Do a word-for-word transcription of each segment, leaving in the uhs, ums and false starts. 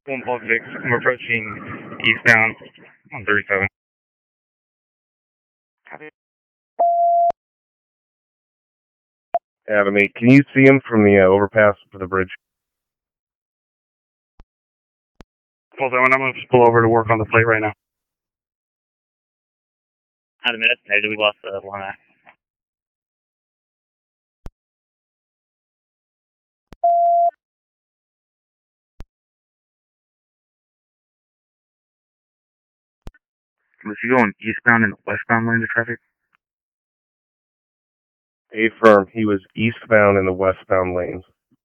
one twelve six, I'm approaching eastbound on thirty-seven. Adam eight, can you see him from the uh, overpass for the bridge? Full seven, I'm going to pull over to work on the plate right now. Had a minute, maybe we lost the one eye. Was he going eastbound in the westbound lanes of traffic? Affirm, he was eastbound in the westbound lanes.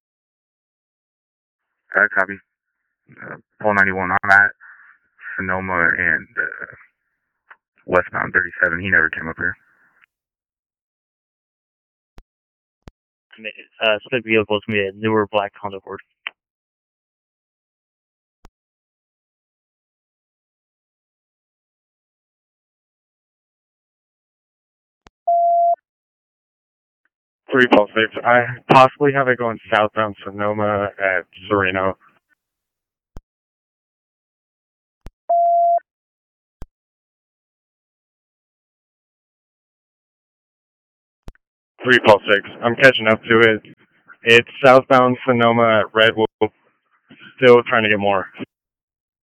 Alright, copy. Uh, Pole ninety-one, I'm at Sonoma and uh, westbound thirty-seven. He never came up here. Uh, split vehicles to me a newer black Honda Accord. three twelve six, I possibly have it going southbound Sonoma at Sereno. three twelve six, I'm catching up to it. It's southbound Sonoma at Redwood. Still trying to get more.